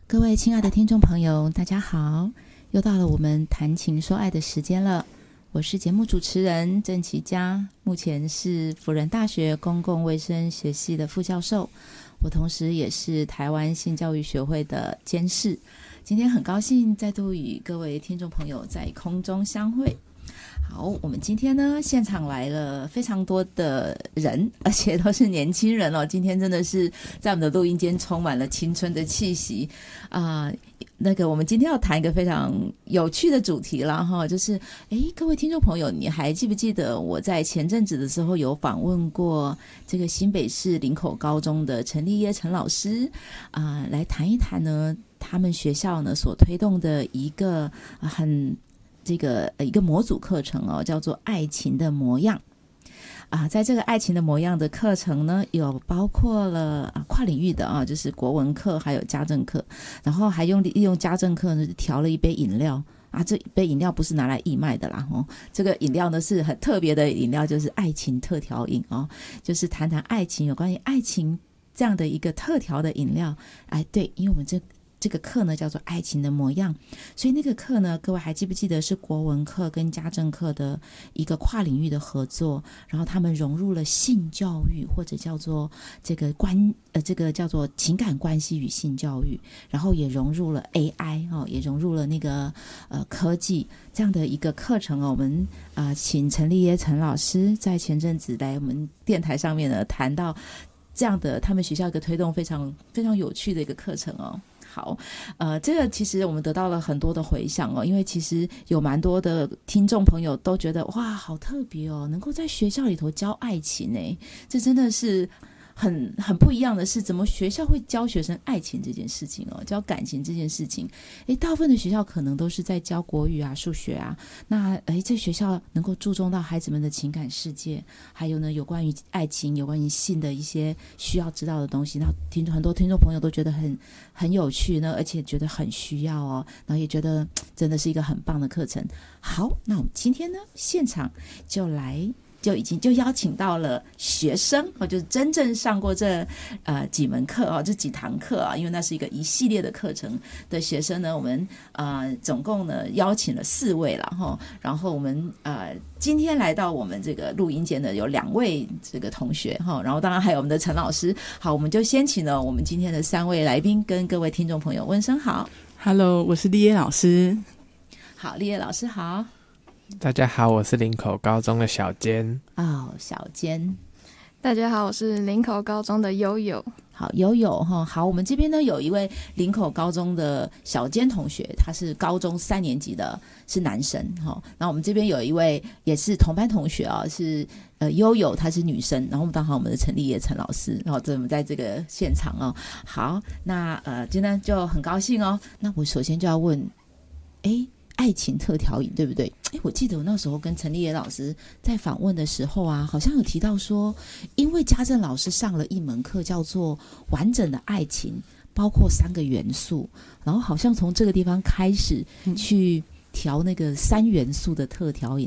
各位亲爱的听众朋友，大家好，又到了我们谈情说爱的时间了。我是节目主持人郑琪佳，目前是辅仁大学公共卫生学系的副教授，我同时也是台湾性教育学会的监事。今天很高兴再度与各位听众朋友在空中相会。好，我们今天呢现场来了非常多的人，而且都是年轻人哦。今天真的是在我们的录音间充满了青春的气息我们今天要谈一个非常有趣的主题啦哈，就是各位听众朋友，你还记不记得我在前阵子的时候有访问过这个新北市林口高中的陈立耶陈老师来谈一谈呢他们学校呢所推动的一个一个模组课程哦，叫做爱情的模样在这个爱情的模样的课程呢，有包括了跨领域的就是国文课还有家政课，然后还利用家政课呢调了一杯饮料这一杯饮料不是拿来义卖的啦这个饮料呢是很特别的饮料，就是爱情特调饮就是谈谈爱情，有关于爱情这样的一个特调的饮料对，因为我们这个课呢叫做爱情的模样，所以那个课呢各位还记不记得是国文课跟家政课的一个跨领域的合作，然后他们融入了性教育，或者叫做这个叫做情感关系与性教育，然后也融入了 AI 也融入了那个科技这样的一个课程我们请陈立耶陈老师在前阵子来我们电台上面呢谈到这样的他们学校一个推动非常非常有趣的一个课程好，这个其实我们得到了很多的回响因为其实有蛮多的听众朋友都觉得哇，好特别能够在学校里头教爱情这真的是很不一样的是，怎么学校会教学生爱情这件事情教感情这件事情大部分的学校可能都是在教国语数学那这学校能够注重到孩子们的情感世界，还有呢有关于爱情有关于性的一些需要知道的东西，那很多听众朋友都觉得很有趣呢，而且觉得很需要然后也觉得真的是一个很棒的课程。好，那我们今天呢现场就邀请到了学生就是真正上过这几门课这几堂课因为那是一系列的课程的学生呢，我们总共呢邀请了4位了然后我们今天来到我们这个录音间的有2位这个同学然后当然还有我们的陈老师。好，我们就先请了我们今天的3位来宾跟各位听众朋友问声好。 Hello， 我是立耶老师。 好，立耶老师好。 大家好，我是林口高中的小坚小坚。 大家好，我是林口高中的悠悠。 好，悠悠好，我们这边呢有一位林口高中的小坚同学，他是高中3年级的，是男生然后我们这边有一位也是同班同学是悠悠，她是女生，然后刚好我们的陈立耶陈老师，然后我们在这个现场好，那今天就很高兴那我首先就要问爱情特调饮对不对？我记得我那时候跟陈立耶老师在访问的时候好像有提到说，因为家政老师上了一门课叫做完整的爱情包括3个元素，然后好像从这个地方开始去调那个3元素的特调饮